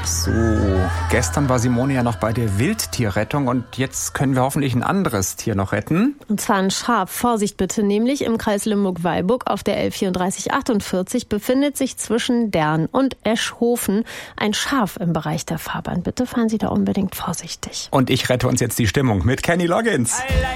So, gestern war Simone ja noch bei der Wildtierrettung und jetzt können wir hoffentlich ein anderes Tier noch retten. Und zwar ein Schaf. Vorsicht bitte, nämlich im Kreis Limburg-Weilburg auf der L3448 befindet sich zwischen Dern und Eschhofen ein Schaf im Bereich der Fahrbahn. Bitte fahren Sie da unbedingt vorsichtig. Und ich rette uns jetzt die Stimmung mit Kenny Loggins.